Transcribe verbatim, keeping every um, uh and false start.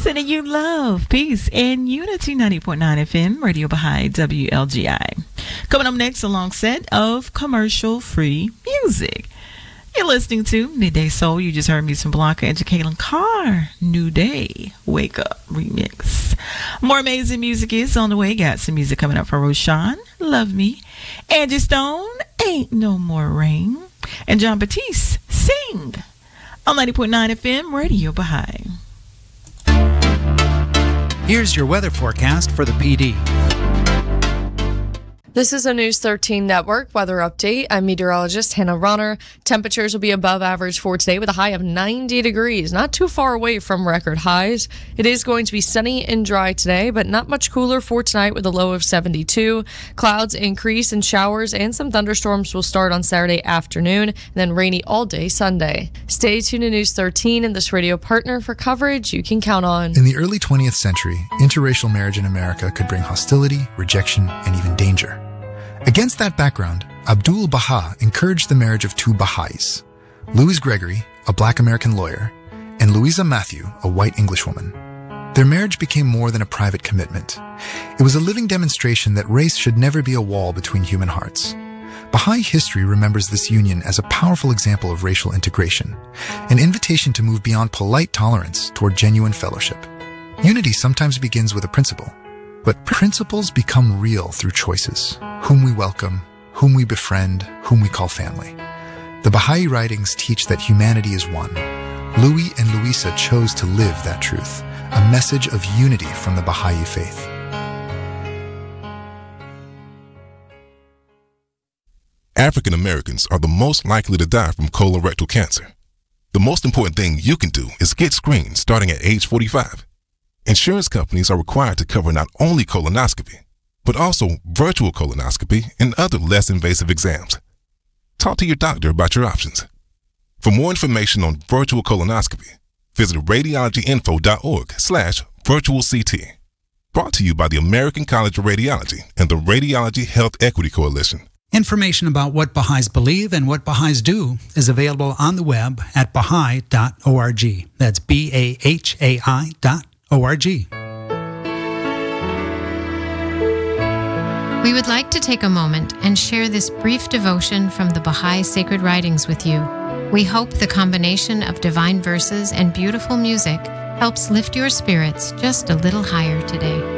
Sending you love, peace, and unity. ninety point nine F M, Radio Baha'i, W L G I. Coming up next, a long set of commercial-free music. You're listening to Midday Soul. You just heard me some Blanca and Jacqueline Carr. New Day, Wake Up remix. More amazing music is on the way. Got some music coming up for Roshan, Love Me. Angie Stone, Ain't No More Rain. And John Batiste, Sing. On ninety point nine F M, Radio Baha'i. Here's your weather forecast for the P D. This is a News thirteen Network weather update. I'm meteorologist Hannah Ronner. Temperatures will be above average for today with a high of ninety degrees, not too far away from record highs. It is going to be sunny and dry today, but not much cooler for tonight with a low of seventy-two. Clouds increase and showers and some thunderstorms will start on Saturday afternoon, and then rainy all day Sunday. Stay tuned to News thirteen and this radio partner for coverage you can count on. In the early twentieth century, interracial marriage in America could bring hostility, rejection, and even danger. Against that background, Abdul Baha encouraged the marriage of two Baha'is, Louis Gregory, a black American lawyer, and Louisa Matthew, a white Englishwoman. Their marriage became more than a private commitment. It was a living demonstration that race should never be a wall between human hearts. Baha'i history remembers this union as a powerful example of racial integration, an invitation to move beyond polite tolerance toward genuine fellowship. Unity sometimes begins with a principle, but principles become real through choices. Whom we welcome, whom we befriend, whom we call family. The Baha'i writings teach that humanity is one. Louis and Louisa chose to live that truth, a message of unity from the Baha'i faith. African Americans are the most likely to die from colorectal cancer. The most important thing you can do is get screened starting at age forty-five. Insurance companies are required to cover not only colonoscopy, but also virtual colonoscopy and other less invasive exams. Talk to your doctor about your options. For more information on virtual colonoscopy, visit radiologyinfo.org slash virtual CT. Brought to you by the American College of Radiology and the Radiology Health Equity Coalition. Information about what Baha'is believe and what Baha'is do is available on the web at baha'i dot org. That's B A H A I dot O R G. We would like to take a moment and share this brief devotion from the Baha'i Sacred Writings with you. We hope the combination of divine verses and beautiful music helps lift your spirits just a little higher today.